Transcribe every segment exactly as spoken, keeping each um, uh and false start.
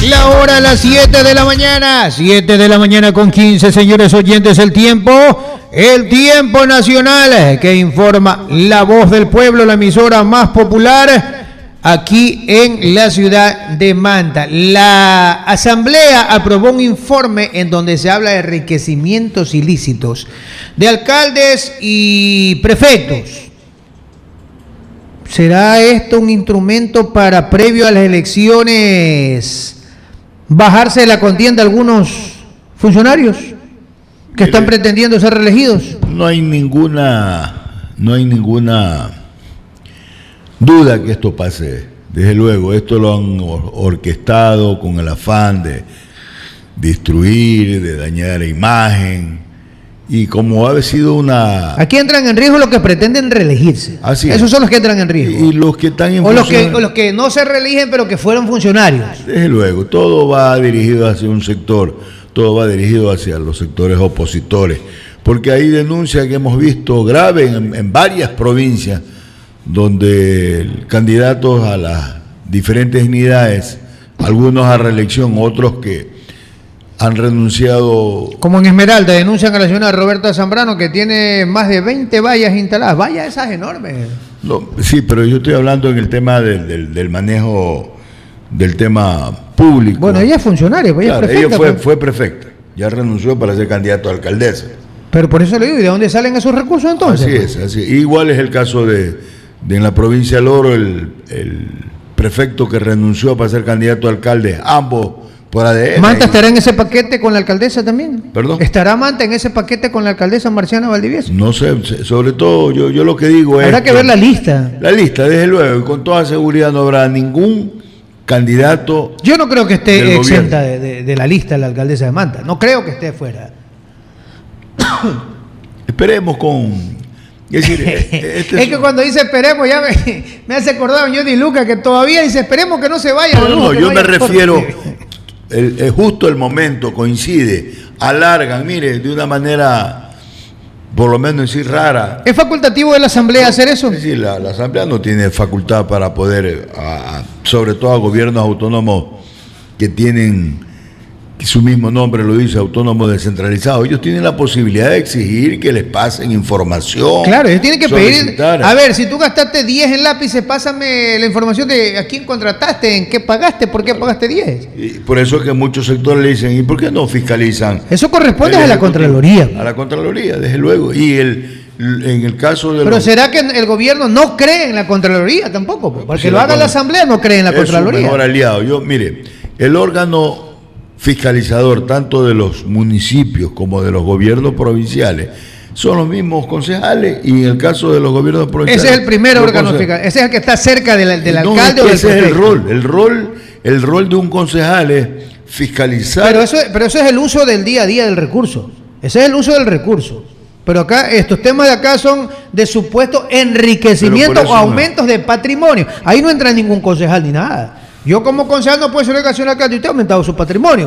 La hora a las siete de la mañana, siete de la mañana con quince, señores oyentes, el tiempo, el tiempo nacional que informa La Voz del Pueblo, la emisora más popular aquí en la ciudad de Manta. La Asamblea aprobó un informe en donde se habla de enriquecimientos ilícitos de alcaldes y prefectos. ¿Será esto un instrumento para, previo a las elecciones, bajarse de la contienda algunos funcionarios que están pretendiendo ser reelegidos? No hay ninguna, no hay ninguna duda que esto pase. Desde luego, esto lo han orquestado con el afán de destruir, de dañar la imagen. Y como ha sido una... Aquí entran en riesgo los que pretenden reelegirse. Así es. Esos son los que entran en riesgo. Y los que están en o los que, o los que no se reeligen, pero que fueron funcionarios. Desde luego, todo va dirigido hacia un sector, todo va dirigido hacia los sectores opositores. Porque hay denuncias que hemos visto graves en, en varias provincias, donde candidatos a las diferentes unidades, algunos a reelección, otros que han renunciado. Como en Esmeralda, denuncian a la señora Roberta Zambrano que tiene más de veinte vallas instaladas. Vallas esas enormes. No, sí, pero yo estoy hablando en el tema del, del, del manejo del tema público. Bueno, ella es funcionaria, pues ella claro, es prefecta. Ella fue, pues. fue prefecta, ya renunció para ser candidato a alcaldesa. Pero por eso le digo, ¿y de dónde salen esos recursos entonces? Así es, así es. Igual es el caso de, de en la provincia del Oro, el, el prefecto que renunció para ser candidato a alcalde, ambos por A D N. ¿Manta estará en ese paquete con la alcaldesa también? ¿Perdón? ¿Estará Manta en ese paquete con la alcaldesa Marciana Valdivieso? No sé, sobre todo yo, yo lo que digo es... Habrá que ver la lista. La lista, desde luego, y con toda seguridad no habrá ningún candidato. Yo no creo que esté exenta de, de, de la lista la alcaldesa de Manta, no creo que esté fuera. Esperemos con... Es, decir, este es, es que cuando dice esperemos ya me, me hace acordar a Johnny Lucas que todavía dice esperemos que no se vaya. No, no, no yo no me refiero... El, el, justo el momento coincide, alargan, mire, de una manera, por lo menos decir rara. ¿Es facultativo de la Asamblea no, hacer eso? Es decir, la, la Asamblea no tiene facultad para poder, a, a, sobre todo a gobiernos autónomos que tienen, su mismo nombre lo dice, autónomos descentralizados. Ellos tienen la posibilidad de exigir que les pasen información. Claro, ellos tienen que pedir, a ver, si tú gastaste diez en lápices, pásame la información de a quién contrataste, en qué pagaste, por qué pagaste diez. Y por eso es que muchos sectores le dicen, ¿y por qué no fiscalizan? Eso corresponde a la Contraloría. A la Contraloría, desde luego. Y el, en el caso de... Pero los... ¿será que el gobierno no cree en la Contraloría tampoco? Porque si lo haga la Asamblea no cree en la Contraloría. Es su mejor aliado. Yo, mire, el órgano fiscalizador tanto de los municipios como de los gobiernos provinciales son los mismos concejales, y en el caso de los gobiernos provinciales ese es el primer órgano fiscal, ese es el que está cerca del, del no, alcalde o del ese prefecto. Es el rol, el rol, el rol de un concejal es fiscalizar. Pero eso, pero eso es el uso del día a día del recurso, ese es el uso del recurso. Pero acá, estos temas de acá son de supuesto enriquecimiento o aumentos no. de patrimonio. Ahí no entra ningún concejal ni nada. Yo como concejal no puedo ser obligación al alcalde, usted ha aumentado su patrimonio.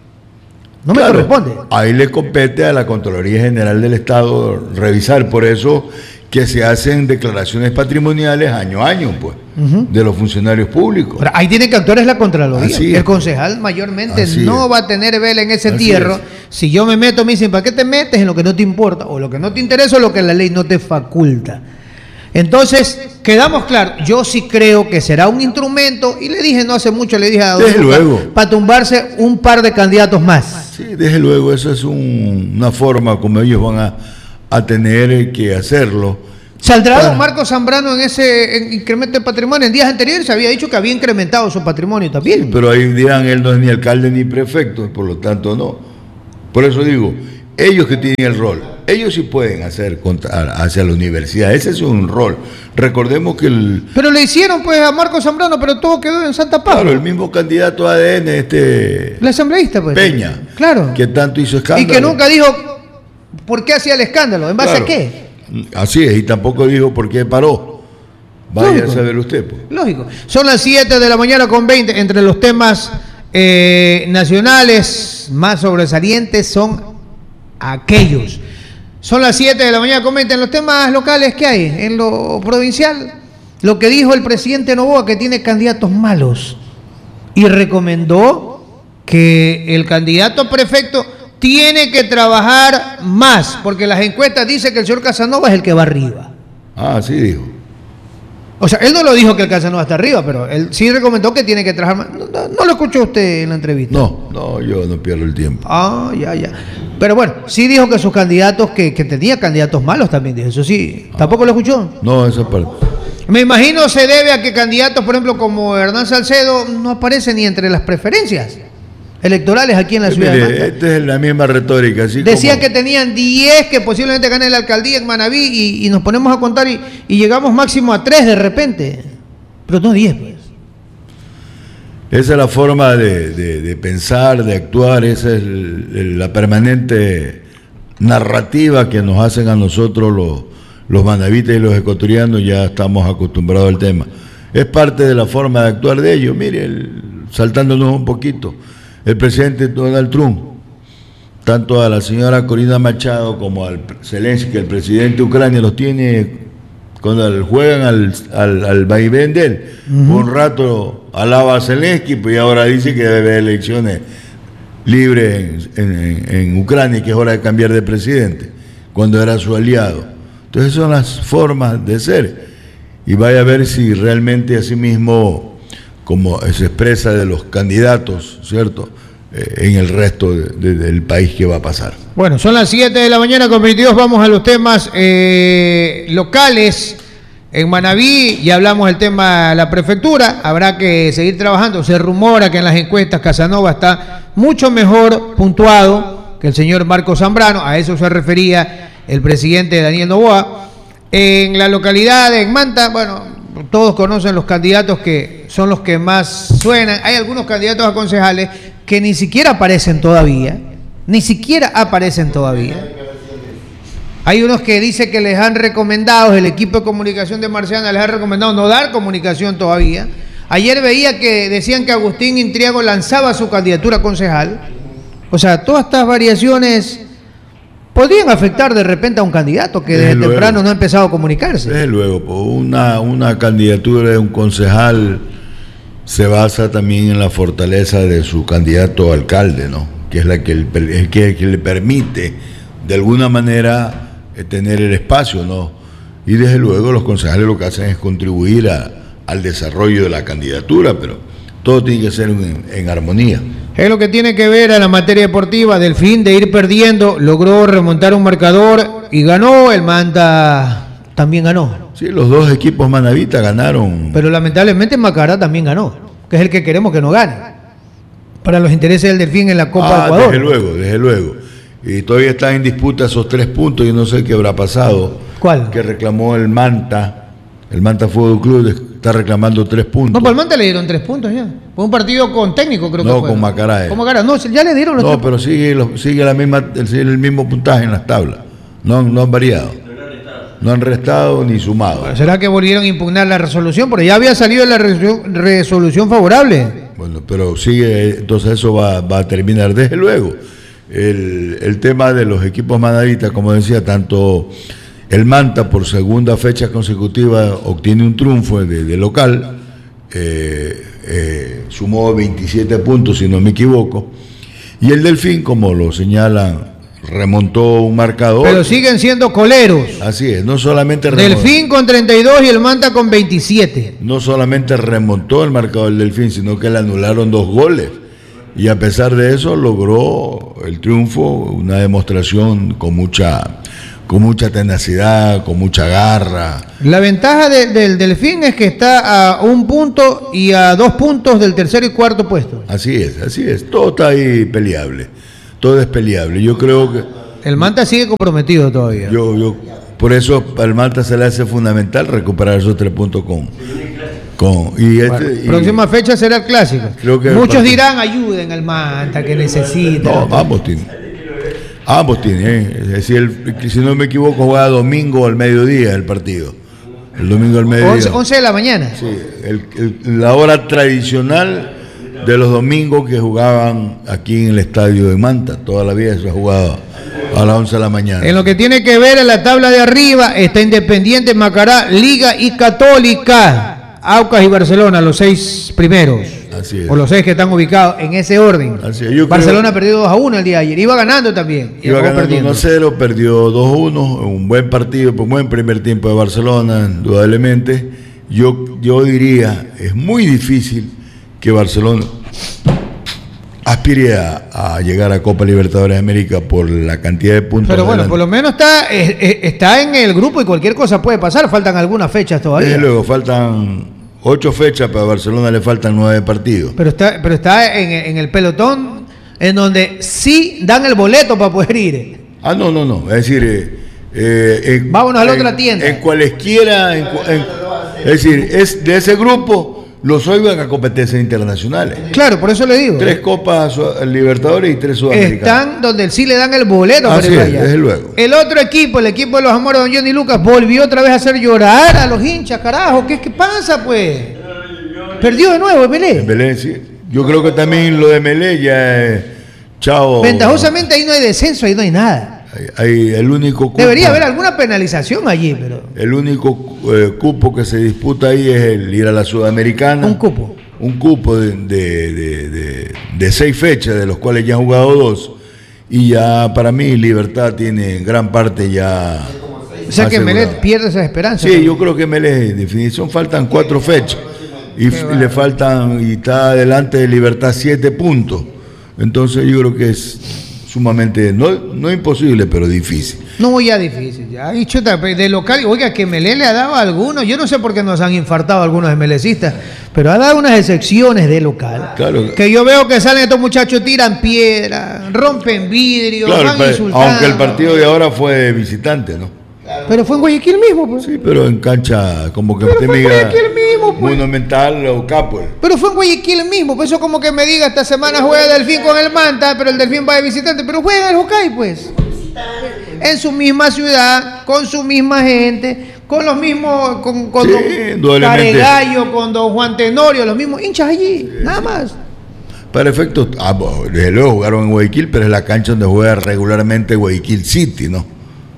No me claro, corresponde. Ahí le compete a la Contraloría General del Estado revisar, por eso que se hacen declaraciones patrimoniales año a año, pues, uh-huh. de los funcionarios públicos. Pero ahí tiene que actuar es la Contraloría. Así el es. concejal mayormente Así no es. va a tener vela en ese Así entierro. es. Si yo me meto, me dicen, ¿para qué te metes en lo que no te importa? O lo que no te interesa o lo que la ley no te faculta. Entonces, quedamos claros, yo sí creo que será un instrumento, y le dije no hace mucho, le dije a Desde luego. para tumbarse un par de candidatos más. Sí, desde luego, eso es un, una forma como ellos van a, a tener que hacerlo. ¿Saldrá para... don Marcos Zambrano en ese en incremento de patrimonio? En días anteriores se había dicho que había incrementado su patrimonio también. Sí, pero ahí dirán, él no es ni alcalde ni prefecto, por lo tanto no. Por eso digo, ellos que tienen el rol, ellos sí pueden hacer contar hacia la universidad, ese es un rol. Recordemos que el... Pero le hicieron pues a Marcos Zambrano, pero todo quedó en Santa Paz. Claro, el mismo candidato a A D N, este... el asambleísta pues. Peña. Claro. Que tanto hizo escándalo. Y que nunca dijo por qué hacía el escándalo, ¿en base claro. a qué? Así es, y tampoco dijo por qué paró. Vaya a saber usted. Pues. Lógico. Son las siete de la mañana con veinte, entre los temas eh, nacionales más sobresalientes son aquellos. Son las siete de la mañana, comenten los temas locales que hay, en lo provincial, lo que dijo el presidente Noboa, que tiene candidatos malos, y recomendó que el candidato a prefecto tiene que trabajar más, porque las encuestas dicen que el señor Casanova es el que va arriba. Ah, sí dijo. O sea, él no lo dijo que el Casanova está arriba, pero él sí recomendó que tiene que trabajar más. ¿No, no, no lo escuchó usted en la entrevista? No, no, yo no pierdo el tiempo. Ah, ya, ya. Pero bueno, sí dijo que sus candidatos, que, que tenía candidatos malos también, dijo. Eso sí, ¿tampoco lo escuchó? No, esa parte. Me imagino se debe a que candidatos, por ejemplo, como Hernán Salcedo, no aparecen ni entre las preferencias electorales aquí en la ciudad Mire, de Manta. esta es la misma retórica. Así Decían como... que tenían diez que posiblemente ganen la alcaldía en Manabí y, y nos ponemos a contar y, y llegamos máximo a tres de repente. Pero no diez, pues. Esa es la forma de, de, de pensar, de actuar, esa es el, el, la permanente narrativa que nos hacen a nosotros los, los manavitas y los ecuatorianos, ya estamos acostumbrados al tema. Es parte de la forma de actuar de ellos. Mire, el, saltándonos un poquito, el presidente Donald Trump, tanto a la señora Corina Machado como al Zelensky, el presidente de Ucrania, los tiene cuando juegan al, al, al vaivén de él. Uh-huh. Un rato alaba a Zelensky, pues ahora dice que debe haber elecciones libres en, en, en Ucrania, que es hora de cambiar de presidente, cuando era su aliado. Entonces son las formas de ser. Y vaya a ver si realmente así mismo, como se expresa de los candidatos, ¿cierto?, eh, en el resto de, de, del país, que va a pasar. Bueno, son las siete de la mañana con veintidós, vamos a los temas eh, locales. En Manabí ya hablamos del tema de la prefectura, habrá que seguir trabajando. Se rumora que en las encuestas Casanova está mucho mejor puntuado que el señor Marco Zambrano, a eso se refería el presidente Daniel Noboa. En la localidad de Manta, bueno, todos conocen los candidatos que son los que más suenan. Hay algunos candidatos a concejales que ni siquiera aparecen todavía, ni siquiera aparecen todavía. Hay unos que dicen que les han recomendado, el equipo de comunicación de Marciana les ha recomendado no dar comunicación todavía. Ayer veía que decían que Agustín Intriago lanzaba su candidatura a concejal. O sea, todas estas variaciones podrían afectar de repente a un candidato que desde, desde temprano no ha empezado a comunicarse. Desde luego, una, una candidatura de un concejal se basa también en la fortaleza de su candidato a alcalde, ¿no? Que es la que, el, el que, que le permite de alguna manera eh, tener el espacio, ¿no? Y desde luego los concejales lo que hacen es contribuir a, al desarrollo de la candidatura, pero todo tiene que ser en, en armonía. Es lo que tiene que ver a la materia deportiva. Delfín, de ir perdiendo, logró remontar un marcador y ganó. El Manta también ganó. Sí, los dos equipos manavitas ganaron. Pero lamentablemente Macará también ganó, que es el que queremos que no gane, para los intereses del Delfín en la Copa ah, de Ecuador. Desde luego, desde luego. Y todavía están en disputa esos tres puntos, y no sé qué habrá pasado. ¿Cuál? Que reclamó el Manta, el Manta Fútbol Club está reclamando tres puntos. No, pues al Manta le dieron tres puntos ya. Fue un partido con técnico, creo no, que fue. Con Macará. Con Macará, no, ya le dieron los no, tres. No, pero sigue, lo, sigue, la misma, sigue el mismo puntaje en las tablas. No, no han variado. No han restado ni sumado. Bueno, ¿será que volvieron a impugnar la resolución? Porque ya había salido la resolución, resolución favorable. Bueno, pero sigue, entonces eso va, va a terminar. Desde luego, el, el tema de los equipos manavitas, como decía, tanto el Manta por segunda fecha consecutiva obtiene un triunfo de, de local, eh, eh, sumó veintisiete puntos, si no me equivoco, y el Delfín, como lo señalan, remontó un marcador. Pero siguen siendo coleros. Así es, no solamente remontó, Delfín con treinta y dos y el Manta con veintisiete. No solamente remontó el marcador del Delfín, sino que le anularon dos goles. Y a pesar de eso logró el triunfo, una demostración con mucha, con mucha tenacidad, con mucha garra. La ventaja de, del Delfín es que está a un punto y a dos puntos del tercer y cuarto puesto. Así es, así es. Todo está ahí peleable. Todo es peleable. Yo creo que... El Manta sigue comprometido todavía. Yo, yo, por eso al Manta se le hace fundamental recuperar esos tres puntos con... con y este, bueno, y, próxima fecha será el clásico. Creo que muchos dirán, ayuden al Manta que necesita. No, ambos tienen. Ambos tienen. ¿eh? Es decir, el, si no me equivoco, juega domingo al mediodía el partido. El domingo al mediodía. once de la mañana. Sí, el, el, la hora tradicional de los domingos que jugaban aquí en el estadio de Manta. Toda la vida se ha jugado a las once de la mañana. En lo que tiene que ver en la tabla de arriba está Independiente, Macará, Liga y Católica. Aucas y Barcelona, los seis primeros. Así es. O los seis que están ubicados en ese orden. Así es. Yo Barcelona creo, perdió dos a uno el día de ayer. Iba ganando también. Iba ganando uno a cero, perdió dos a uno. Un buen partido, un buen primer tiempo de Barcelona, indudablemente. Yo, yo diría, es muy difícil que Barcelona aspire a, a llegar a Copa Libertadores de América por la cantidad de puntos. Pero bueno, adelante. por lo menos está, eh, está en el grupo y cualquier cosa puede pasar. Faltan algunas fechas todavía. Desde luego, faltan ocho fechas, pero a Barcelona le faltan nueve partidos. Pero está, pero está en, en el pelotón en donde sí dan el boleto para poder ir. Ah, no, no, no. Es decir, eh, eh, en, vámonos a la en, otra tienda. En cualesquiera, en, en, es decir, es de ese grupo. Los oigan a competencias internacionales. Claro, por eso le digo. Tres Copas Libertadores y tres Sudamericanas. Están donde sí le dan el boleto para ir allá. Desde luego. El otro equipo, el equipo de los Amores de don Johnny Lucas, volvió otra vez a hacer llorar a los hinchas, carajo. ¿Qué, qué pasa, pues? Perdió de nuevo, Melé. En Belén, sí. Yo creo que también lo de Melé ya es chao. Ventajosamente ahí no hay descenso, ahí no hay nada. Hay, hay el único cupo, debería haber alguna penalización allí, pero el único eh, cupo que se disputa ahí es el ir a la Sudamericana. Un cupo. Un cupo de, de, de, de, de seis fechas, de los cuales ya han jugado dos. Y ya para mí Libertad tiene gran parte ya. O sea que Melé pierde esa esperanza. Sí, ¿no? Yo creo que Melé, en definición, faltan cuatro fechas. Y, y le faltan, y está adelante de Libertad siete puntos. Entonces yo creo que es sumamente, no, no imposible, pero difícil. No, ya difícil, ya. Y chuta, de local, oiga, que Melé le ha dado a algunos, yo no sé por qué nos han infartado algunos emelecistas, pero ha dado unas excepciones de local. Claro. Que yo veo que salen estos muchachos, tiran piedra, rompen vidrio, claro, van insultando. Aunque el partido de ahora fue visitante, ¿no? Pero fue en Guayaquil mismo, pues. Sí, pero en cancha, como que pero usted fue me diga, en Guayaquil mismo, pues. Monumental o Capo. Pero fue en Guayaquil mismo, pues eso como que me diga, esta semana juega Delfín con el Manta, pero el Delfín va de visitante, pero juega en el Hokkaido, pues. En su misma ciudad, con su misma gente, con los mismos, con, con sí, don Caregallo, con don Juan Tenorio, los mismos hinchas allí, sí, nada más. Para efectos, ah, desde luego jugaron en Guayaquil, pero es la cancha donde juega regularmente Guayaquil City, ¿no?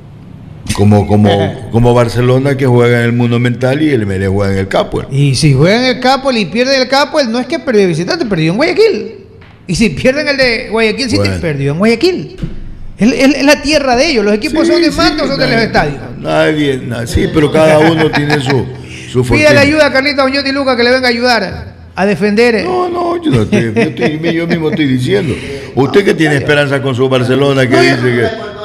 Como, como, como Barcelona, que juega en el Monumental, y el Melé juega en el Capo. Y si juega en el Capo y pierde el Capo, no es que perdió de visitante, perdió en Guayaquil. Y si pierden el de Guayaquil City, bueno, perdió en Guayaquil. Es, es, es la tierra de ellos. Los equipos sí, son de Manta, sí, o son de los estadios. Nadie, nadie, sí, pero cada uno tiene su, su fortuna. Pídale ayuda a Carlita Oñoti y Luca que le venga a ayudar a defender. No, no, yo, no estoy, yo, estoy, yo mismo estoy diciendo. Usted que tiene esperanza con su Barcelona, que no, dice que...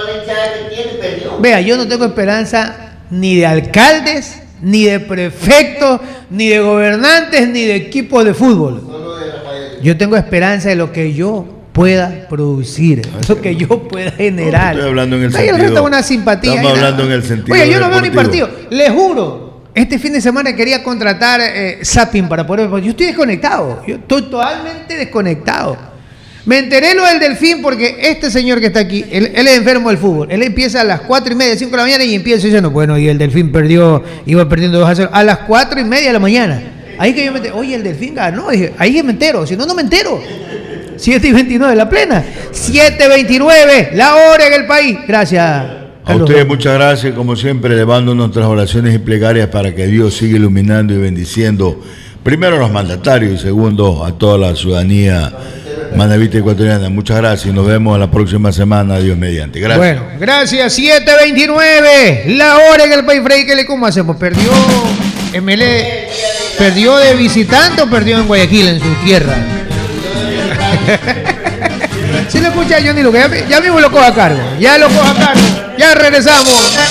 Vea, yo no tengo esperanza ni de alcaldes, ni de prefectos, ni de gobernantes, ni de equipos de fútbol. Yo tengo esperanza de lo que yo pueda producir, lo que yo pueda generar. No, estoy hablando en el Ahí sentido. el resto es una simpatía. Estamos hablando en el sentido. Oye, yo no deportivo. veo ni partido. Le juro, este fin de semana quería contratar eh, Zapping para poder. Yo estoy desconectado. Yo estoy totalmente desconectado. Me enteré lo del Delfín porque este señor que está aquí, él, él es enfermo del fútbol. Él empieza a las cuatro y media, cinco de la mañana y empieza diciendo, bueno, y el Delfín perdió, iba perdiendo dos a cero. A las cuatro y media de la mañana. Ahí que yo me entero, oye, el Delfín ganó. Dije, ahí que me entero, si no, no me entero. siete y veintinueve, la plena. siete veintinueve, la hora en el país. Gracias. A ustedes muchas gracias, como siempre, elevando nuestras oraciones y plegarias para que Dios siga iluminando y bendiciendo, primero a los mandatarios y segundo a toda la ciudadanía manavita ecuatoriana. Muchas gracias y nos vemos la próxima semana, Dios mediante. Gracias. Bueno, gracias. siete veintinueve, la hora en el país. Frey, ¿qué le cómo hacemos? Perdió M L, perdió de visitante o perdió en Guayaquil, en su tierra. Si lo escucha Johnny Lucas, ya, ya mismo lo cojo a cargo. Ya lo cojo a cargo. Ya regresamos.